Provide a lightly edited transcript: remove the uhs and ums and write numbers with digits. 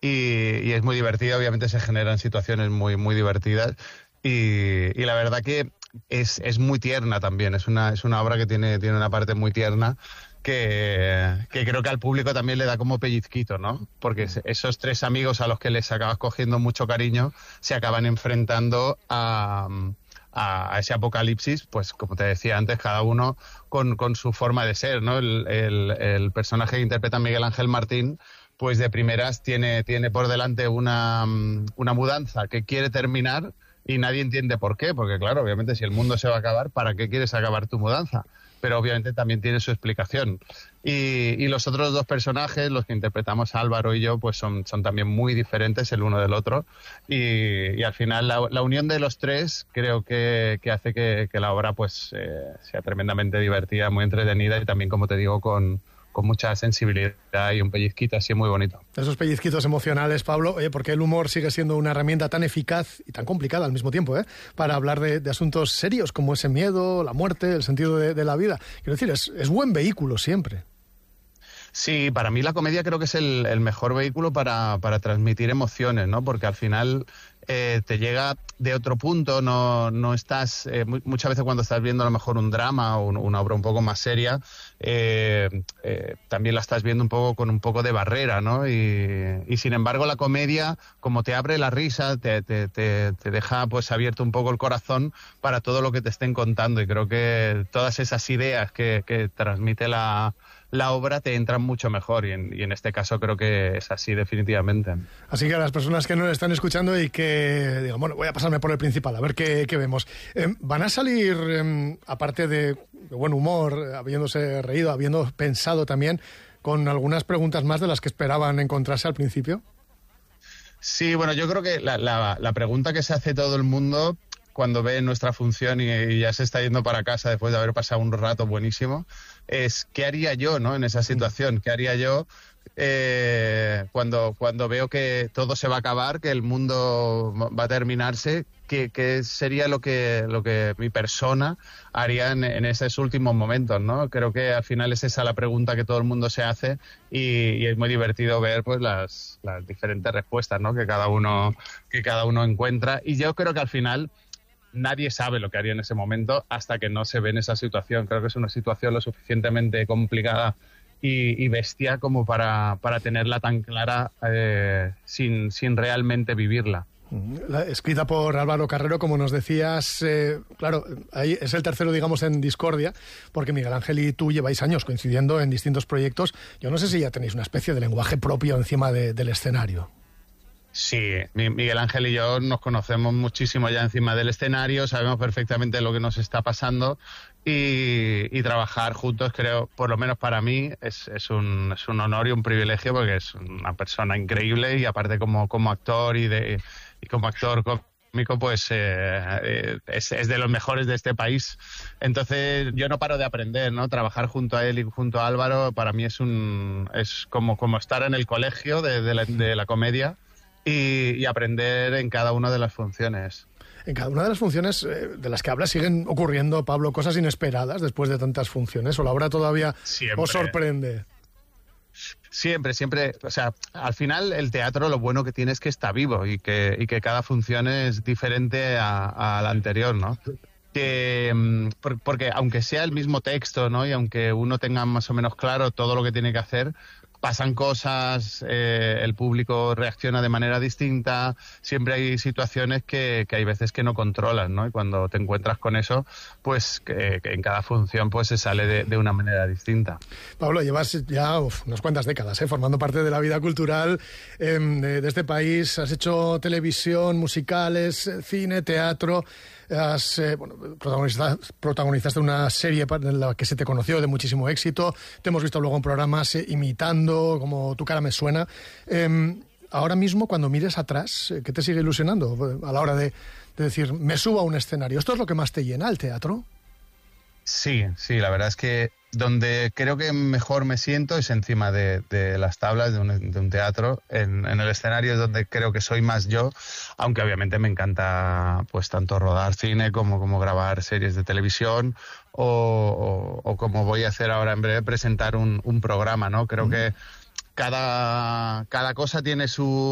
y es muy divertida. Obviamente se generan situaciones muy, muy divertidas y la verdad que es muy tierna también. Es una obra que tiene una parte muy tierna que creo que al público también le da como pellizquito, ¿no? Porque esos tres amigos a los que les acabas cogiendo mucho cariño se acaban enfrentando a ese apocalipsis, pues como te decía antes, cada uno con su forma de ser, ¿no? El personaje que interpreta Miguel Ángel Martín, pues de primeras tiene por delante una mudanza que quiere terminar y nadie entiende por qué, porque claro, obviamente si el mundo se va a acabar, ¿para qué quieres acabar tu mudanza? Pero obviamente también tiene su explicación. Y los otros dos personajes, los que interpretamos Álvaro y yo, pues son también muy diferentes el uno del otro. Y al final la unión de los tres creo que hace que la obra pues sea tremendamente divertida, muy entretenida y también, como te digo, con mucha sensibilidad y un pellizquito así muy bonito. Esos pellizquitos emocionales, Pablo, porque el humor sigue siendo una herramienta tan eficaz y tan complicada al mismo tiempo, para hablar de asuntos serios como ese miedo, la muerte, el sentido de la vida. Quiero decir, es buen vehículo siempre. Sí, para mí la comedia creo que es el mejor vehículo para transmitir emociones, ¿no? Porque al final te llega de otro punto, no estás... muchas veces cuando estás viendo a lo mejor un drama o una obra un poco más seria, también la estás viendo un poco con un poco de barrera, ¿no? Y sin embargo la comedia, como te abre la risa, te deja pues abierto un poco el corazón para todo lo que te estén contando, y creo que todas esas ideas que transmite la obra te entran mucho mejor y en este caso creo que es así definitivamente. Así que a las personas que nos están escuchando y que digan, bueno, voy a pasarme por el principal, a ver qué vemos. ¿Van a salir, aparte de buen humor, habiéndose reído, habiendo pensado también, con algunas preguntas más de las que esperaban encontrarse al principio? Sí, bueno, yo creo que la pregunta que se hace todo el mundo cuando ve nuestra función y ya se está yendo para casa después de haber pasado un rato buenísimo, es ¿qué haría yo, ¿no? En esa situación? ¿Qué haría yo cuando veo que todo se va a acabar, que el mundo va a terminarse? ¿Qué sería lo que mi persona haría en esos últimos momentos, ¿no? Creo que al final es esa la pregunta que todo el mundo se hace y es muy divertido ver pues las diferentes respuestas, ¿no? que cada uno encuentra, y yo creo que al final nadie sabe lo que haría en ese momento hasta que no se ve en esa situación. Creo que es una situación lo suficientemente complicada y bestia como para tenerla tan clara sin realmente vivirla. Escrita por Álvaro Carrero, como nos decías, claro, ahí es el tercero, digamos, en discordia, porque Miguel Ángel y tú lleváis años coincidiendo en distintos proyectos. Yo no sé si ya tenéis una especie de lenguaje propio encima del escenario. Sí, Miguel Ángel y yo nos conocemos muchísimo ya encima del escenario, sabemos perfectamente lo que nos está pasando y trabajar juntos, creo, por lo menos para mí, es un honor y un privilegio, porque es una persona increíble y aparte como actor y como actor cómico, pues es de los mejores de este país. Entonces yo no paro de aprender, ¿no? Trabajar junto a él y junto a Álvaro para mí es como estar en el colegio de la comedia. Y aprender en cada una de las funciones. En cada una de las funciones de las que hablas siguen ocurriendo, Pablo, cosas inesperadas después de tantas funciones, o la obra todavía os sorprende. Siempre, o sea, al final el teatro lo bueno que tiene es que está vivo y que cada función es diferente a la anterior, ¿no? Porque aunque sea el mismo texto, ¿no? Y aunque uno tenga más o menos claro todo lo que tiene que hacer, pasan cosas, el público reacciona de manera distinta, siempre hay situaciones que hay veces que no controlas, ¿no? Y cuando te encuentras con eso, pues que en cada función pues se sale de una manera distinta. Pablo, llevas ya unas cuantas décadas formando parte de la vida cultural de este país. Has hecho televisión, musicales, cine, teatro. Protagonizaste una serie en la que se te conoció de muchísimo éxito. Te hemos visto luego en programas imitando, como Tu cara me suena. Ahora mismo, cuando mires atrás, ¿qué te sigue ilusionando a la hora de decir, me subo a un escenario? ¿Esto es lo que más te llena, el teatro? Sí, la verdad es que donde creo que mejor me siento es encima de las tablas de un teatro. En el escenario es donde creo que soy más yo, aunque obviamente me encanta pues tanto rodar cine como grabar series de televisión o como voy a hacer ahora en breve, presentar un programa, ¿no? Creo que cada cosa tiene su